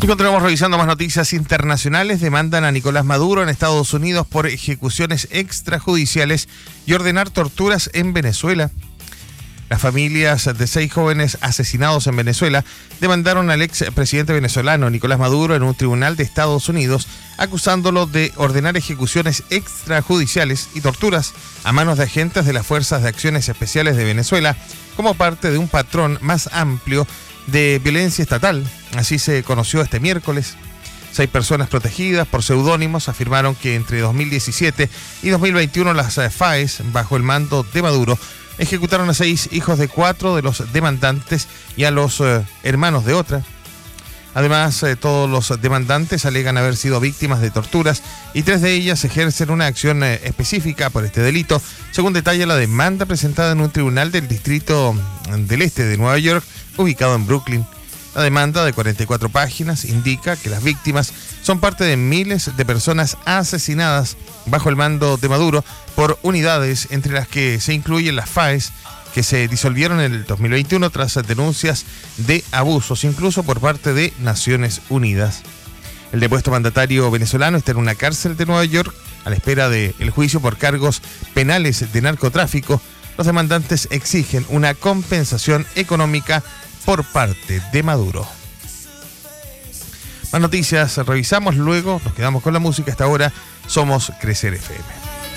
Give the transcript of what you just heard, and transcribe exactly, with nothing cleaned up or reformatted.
Y continuamos revisando más noticias internacionales. Demandan a Nicolás Maduro en Estados Unidos por ejecuciones extrajudiciales y ordenar torturas en Venezuela. Las familias de seis jóvenes asesinados en Venezuela demandaron al expresidente venezolano Nicolás Maduro en un tribunal de Estados Unidos, acusándolo de ordenar ejecuciones extrajudiciales y torturas a manos de agentes de las Fuerzas de Acciones Especiales de Venezuela como parte de un patrón más amplio de violencia estatal. Así se conoció este miércoles. Seis personas protegidas por seudónimos afirmaron que entre dos mil diecisiete y dos mil veintiuno las FAES, bajo el mando de Maduro, ejecutaron a seis hijos de cuatro de los demandantes y a los eh, hermanos de otra. Además, eh, todos los demandantes alegan haber sido víctimas de torturas y tres de ellas ejercen una acción eh, específica por este delito, según detalla la demanda presentada en un tribunal del Distrito del Este de Nueva York, ubicado en Brooklyn. La demanda, de cuarenta y cuatro páginas, indica que las víctimas son parte de miles de personas asesinadas bajo el mando de Maduro por unidades entre las que se incluyen las FAES, que se disolvieron en el dos mil veintiuno tras denuncias de abusos, incluso por parte de Naciones Unidas. El depuesto mandatario venezolano está en una cárcel de Nueva York a la espera del juicio por cargos penales de narcotráfico. Los demandantes exigen una compensación económica por parte de Maduro. Más noticias revisamos luego, nos quedamos con la música. Hasta ahora somos Crecer F M.